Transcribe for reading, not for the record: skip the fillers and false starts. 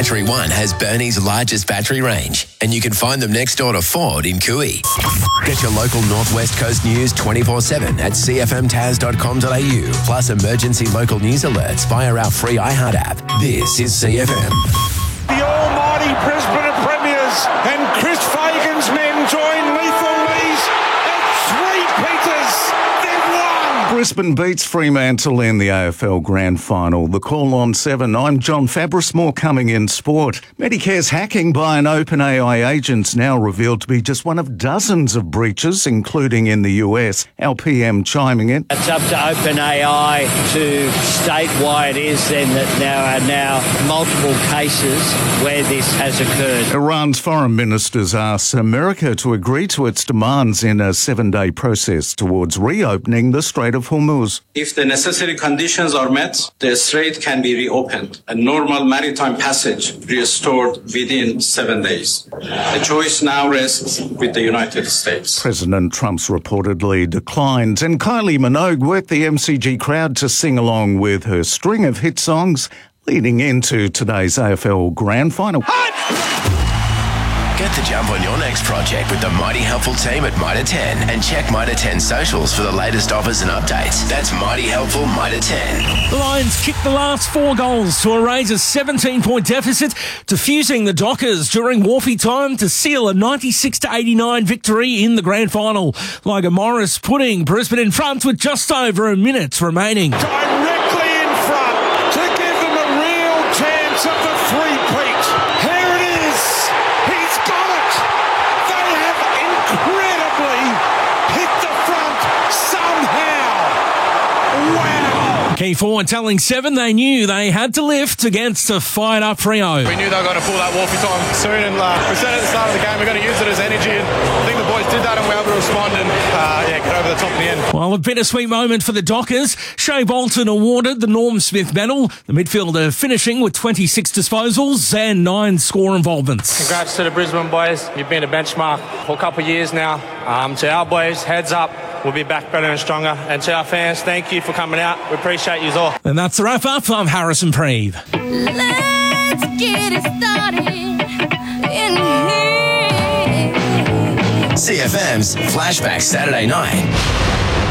Battery One has Burnie's largest battery range, and you can find them next door to Ford in Cooey. Get your local Northwest Coast news 24/7 at cfmtaz.com.au, plus emergency local news alerts via our free iHeart app. This is CFM. The almighty Brisbane Premiers and Chris Fagan's men join Lethal Lee's at 3 Peters. They've won! Brisbane beats Fremantle in the AFL Grand Final. The call on 7. I'm John Fabris. More coming in sport. Medicare's hacking by an OpenAI agent's now revealed to be just one of dozens of breaches, including in the US. Our PM chiming in. It's up to OpenAI to state why it is then that there are now multiple cases where this has occurred. Iran's foreign ministers asked America to agree to its demands in a 7-day process towards reopening the Strait of Hormuz. If the necessary conditions are met, the strait can be reopened and normal maritime passage restored within 7 days. The choice now rests with the United States. President Trump's reportedly declined, and Kylie Minogue worked the MCG crowd to sing along with her string of hit songs leading into today's AFL Grand Final. Get the jump on your next project with the Mighty Helpful team at Mitre 10 and check Mitre 10 socials for the latest offers and updates. That's Mighty Helpful Mitre 10. The Lions kicked the last 4 goals to erase a 17-point deficit, defusing the Dockers during Wharfie time to seal a 96-89 victory in the grand final. Logan Morris putting Brisbane in front with just over a minute remaining. Directly in front to give them a real chance of the three-peat. Here it is. He's got it. They have incredibly hit the front somehow. Wow. Key forward telling 7 they knew they had to lift against a fired-up Freo. We knew they were going to pull that Wharfie time soon, and we said at the start of the game we're going to use it as energy, and I think the boys did that and we were able to respond and get over the top in the end. Well, a bittersweet moment for the Dockers. Shea Bolton awarded the Norm Smith medal, the midfielder finishing with 26 disposals and 9 score involvements. Congrats to the Brisbane boys. You've been a benchmark for a couple of years now. To our boys, heads up. We'll be back better and stronger. And to our fans, thank you for coming out. We appreciate you all. And that's the wrap-up. I'm Harrison Preeve. Let's get it started in here. CFM's Flashback Saturday Night.